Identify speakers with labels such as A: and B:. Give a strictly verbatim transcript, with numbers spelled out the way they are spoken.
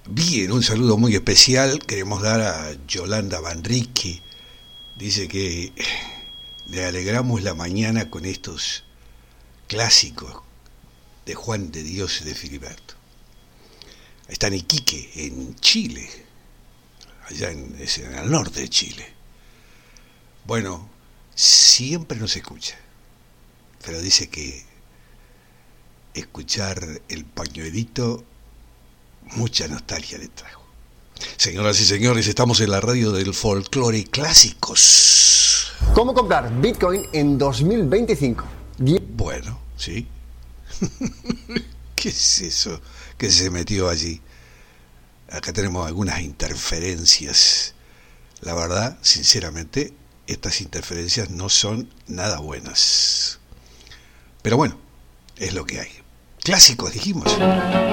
A: Bien, un saludo muy especial queremos dar a Yolanda Vanrique. Dice que le alegramos la mañana con estos clásicos de Juan de Dios y de Filiberto. Está en Iquique, en Chile, allá en, en el norte de Chile. Bueno, siempre nos escucha, pero dice que escuchar el pañuelito mucha nostalgia le trajo. Señoras y señores, estamos en la radio del folclore clásicos.
B: ¿Cómo comprar Bitcoin en dos mil veinticinco?
A: Bueno, sí. ¿Qué es eso que se metió allí? Acá tenemos algunas interferencias. La verdad, sinceramente, estas interferencias no son nada buenas. Pero bueno, es lo que hay. Clásicos, dijimos.